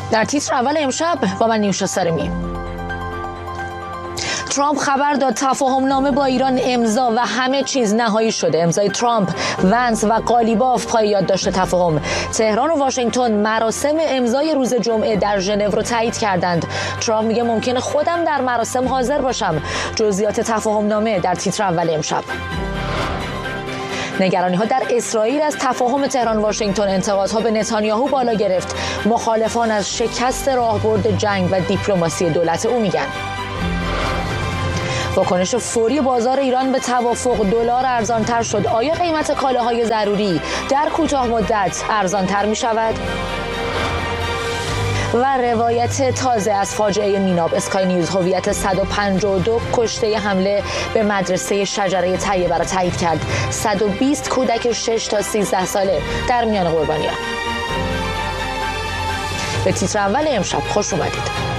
در تیتر اول امشب با من نیوشا سارمی. ترامپ خبر داد تفاهم نامه با ایران امضا و همه چیز نهایی شده. امضای ترامپ، ونس و قالیباف پای یادداشت تفاهم. تهران و واشنگتن مراسم امضای روز جمعه در ژنو رو تایید کردند. ترامپ میگه ممکنه خودم در مراسم حاضر باشم. جزئیات تفاهم نامه در تیتر اول امشب. نگرانی‌ها در اسرائیل از تفاهم تهران واشنگتن، انتقادها به نتانیاهو بالا گرفت. مخالفان از شکست راهبرد جنگ و دیپلماسی دولت او میگن. واکنش فوری بازار ایران به توافق، دلار ارزانتر شد. آیا قیمت کالاهای ضروری در کوتاه مدت ارزانتر می شود؟ و روایت تازه از فاجعه میناب. اسکای نیوز هویت 152 کشته حمله به مدرسه شجره طیبه را تایید کرد. 120 کودک 6 تا 13 ساله در میان قربانیان. به تیتر اول امشب خوش اومدید.